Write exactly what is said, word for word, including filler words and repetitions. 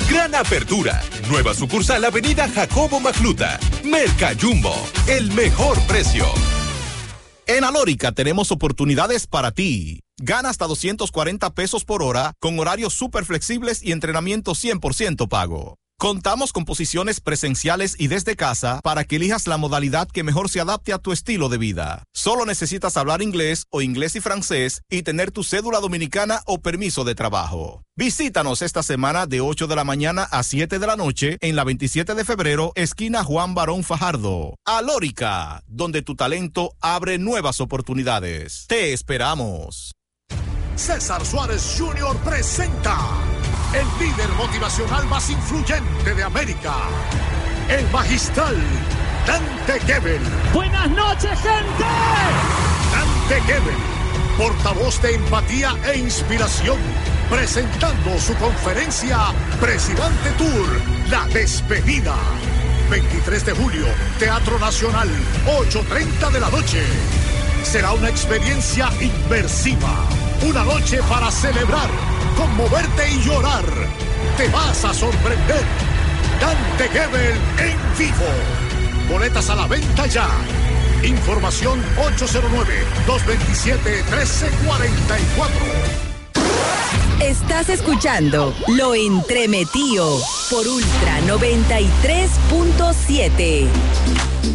Gran apertura. Nueva sucursal Avenida Jacobo Macluta. Mercajumbo. El mejor precio. En Alórica tenemos oportunidades para ti. Gana hasta doscientos cuarenta pesos por hora con horarios súper flexibles y entrenamiento cien por ciento pago. Contamos con posiciones presenciales y desde casa para que elijas la modalidad que mejor se adapte a tu estilo de vida. Solo necesitas hablar inglés o inglés y francés y tener tu cédula dominicana o permiso de trabajo. Visítanos esta semana de ocho de la mañana a siete de la noche en la veintisiete de febrero, esquina Juan Barón Fajardo. Alórica, donde tu talento abre nuevas oportunidades. Te esperamos. César Suárez junior presenta el líder motivacional más influyente de América, el magistral Dante Gebel. Buenas noches, gente. Dante Gebel, portavoz de empatía e inspiración, presentando su conferencia Presidente Tour, La Despedida. veintitrés de julio, Teatro Nacional, ocho y treinta de la noche. Será una experiencia inmersiva, una noche para celebrar, conmoverte y llorar. Te vas a sorprender. Dante Gebel en vivo. Boletas a la venta ya. Información ocho cero nueve, dos dos siete, uno tres cuatro cuatro. Estás escuchando Lo Entremetido por Ultra noventa y tres punto siete.